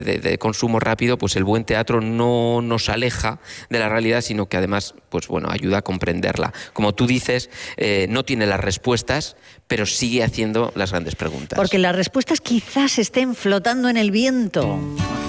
de consumo rápido, pues el buen teatro no nos aleja de la realidad, sino que además, pues bueno, ayuda a comprenderla. Como tú dices, no tiene las respuestas, pero sigue haciendo las grandes preguntas. Porque las respuestas quizás estén flotando en el viento.